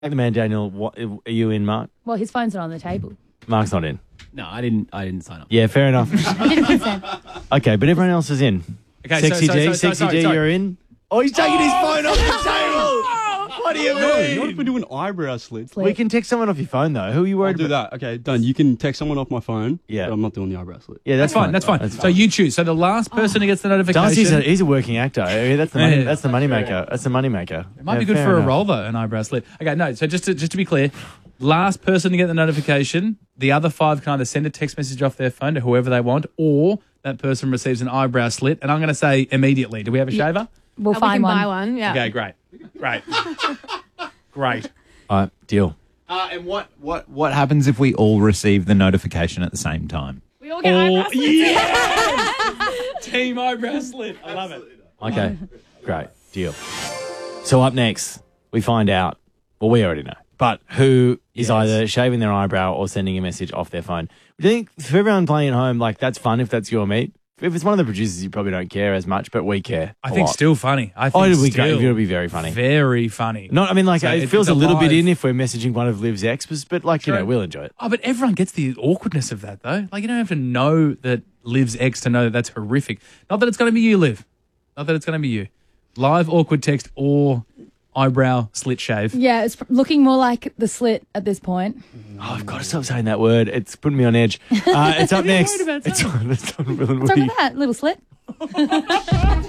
The man, Daniel, what, are you in, Mark? Well, his phone's not on the table. Mark's not in. No, I didn't sign up. Yeah, fair enough. He didn't consent. Okay, but everyone else is in. Okay, Sexy G, you're in. Oh, he's taking his phone off the table. What do you mean? Not if we do an eyebrow slit. We can text someone off your phone, though. Who are you I'll worried do about? that. Okay, done. You can text someone off my phone. Yeah. But I'm not doing the eyebrow slit. Yeah, That's fine. That's fine. So you choose. So the last person who gets the notification. Darcy's a working actor. That's the money. Yeah. That's the money maker. That's the money maker. It might be good for a role, though, an eyebrow slit. Okay, no, so just to be clear, last person to get the notification, the other 5 can either send a text message off their phone to whoever they want, or that person receives an eyebrow slit. And I'm going to say immediately. Do we have a shaver? We'll We find can one. buy one. Yeah. Okay, great. Great. All right, deal. And what happens if we all receive the notification at the same time? We all get eyebrow slits. Team eyebrow slit. I love it. Okay, great, deal. So up next, we find out, well, we already know, but who is either shaving their eyebrow or sending a message off their phone. Do you think for everyone playing at home, like that's fun if that's your meat? If it's one of the producers, you probably don't care as much, but we care. I think still funny. I Oh, think it'll be very funny. Very funny. Not, I mean, like So it it's feels a little bit alive. in if we're messaging one of Liv's exes, but like you know, we'll enjoy it. Oh, but everyone gets the awkwardness of that, though. Like, you don't have to know that Liv's ex to know that that's horrific. Not that it's going to be you, Liv. Not that it's going to be you. Live awkward text or eyebrow slit shave. Yeah, it's looking more like the slit at this point. Oh, I've got to stop saying that word. It's putting me on edge. It's up next. worried about It's on Will and What's wrong Woody. with that little slit?